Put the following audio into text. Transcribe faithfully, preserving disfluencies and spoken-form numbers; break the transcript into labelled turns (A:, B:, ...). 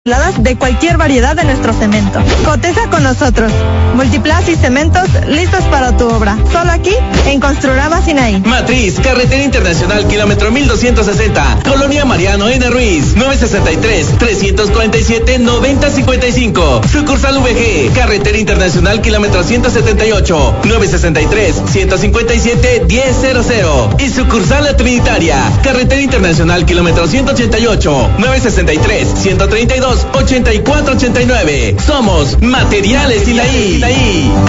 A: de cualquier variedad de nuestro cemento. Cotiza con nosotros. Multiplas y Cementos, listos para tu obra. Solo aquí, en Construrama Sinaí.
B: Matriz, Carretera Internacional, kilómetro mil doscientos sesenta, Colonia Mariano N. Ruiz, nueve sesenta y tres, trescientos cuarenta y siete, noventa cincuenta y cinco. Sucursal V G, Carretera Internacional, kilómetro ciento setenta y ocho, nueve sesenta y tres, ciento cincuenta y siete, diez cero cero. Y sucursal La Trinitaria, Carretera Internacional, kilómetro ciento ochenta y ocho, nueve sesenta y tres, ciento treinta y dos, ochenta y cuatro ochenta y nueve. Somos Materiales Sinaí.